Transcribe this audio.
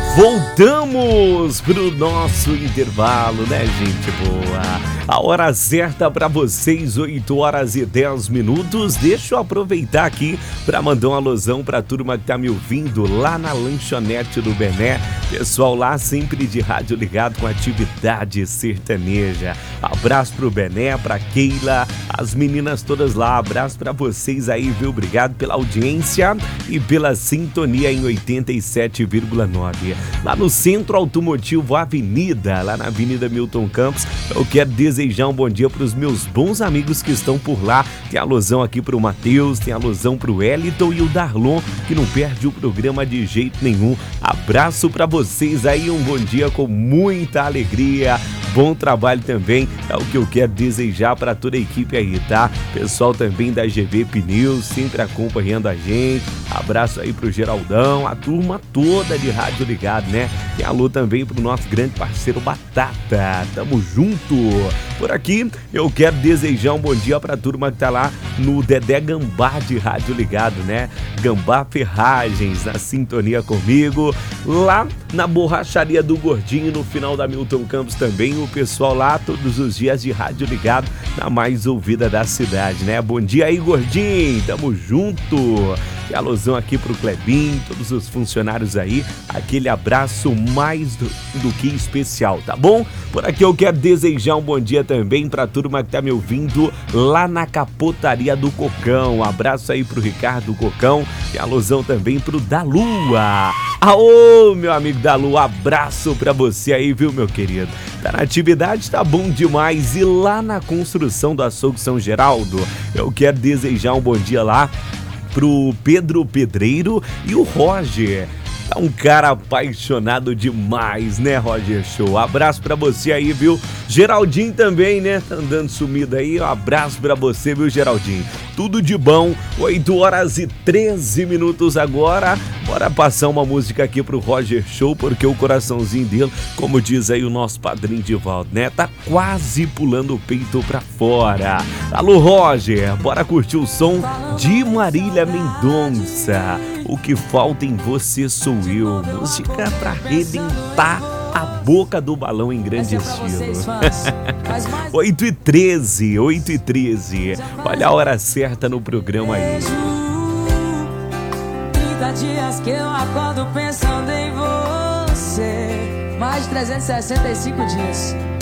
Voltamos pro nosso intervalo, né, gente boa? A hora certa para vocês, 8h10. Deixa eu aproveitar aqui para mandar um alusão pra turma que tá me ouvindo lá na lanchonete do Bené. Pessoal lá sempre de rádio ligado com atividade sertaneja. Abraço pro Bené, pra Keila, as meninas todas lá. Abraço pra vocês aí, viu? Obrigado pela audiência e pela sintonia em 87,9. Lá no Centro Automotivo Avenida, lá na Avenida Milton Campos, eu quero desejar um bom dia para os meus bons amigos que estão por lá. Tem alusão aqui pro Matheus, tem alusão pro Eliton e o Darlon, que não perde o programa de jeito nenhum. Abraço para vocês aí, um bom dia com muita alegria. Bom trabalho também, é o que eu quero desejar para toda a equipe aí, tá? Pessoal também da GV Pneus, sempre acompanhando a gente. Abraço aí pro Geraldão, a turma toda de rádio ligado, né? Tem alô também pro nosso grande parceiro Batata. Tamo junto! Por aqui, eu quero desejar um bom dia pra turma que tá lá no Dedé Gambá de rádio ligado, né? Gambá Ferragens, na sintonia comigo. Lá na borracharia do Gordinho, no final da Milton Campos também. O pessoal lá todos os dias de rádio ligado, na mais ouvida da cidade, né? Bom dia aí, Gordinho! Tamo junto! E alusão aqui pro Clebinho, todos os funcionários aí, aquele abraço mais do que especial, tá bom? Por aqui eu quero desejar um bom dia também pra turma que tá me ouvindo lá na Capotaria do Cocão. Um abraço aí pro Ricardo Cocão e alusão também pro Dalua. Aô, meu amigo Dalu, abraço pra você aí, viu, meu querido? Tá na atividade, tá bom demais. E lá na construção do Açougue São Geraldo, eu quero desejar um bom dia lá pro Pedro Pedreiro e o Roger. Tá um cara apaixonado demais, né, Roger Show? Abraço pra você aí, viu? Geraldinho também, né? Tá andando sumido aí. Um abraço pra você, viu, Geraldinho? Tudo de bom. 8h13 agora. Bora passar uma música aqui pro Roger Show, porque o coraçãozinho dele, como diz aí o nosso padrinho Divaldo, né? Tá quase pulando o peito pra fora. Alô, Roger, bora curtir o som de Marília Mendonça. O que falta em você sou eu. Música pra arrebentar a boca do balão em grande estilo. 8h13. Olha a hora certa no programa aí. 30 dias que eu acordo pensando em você. Mais de 365 dias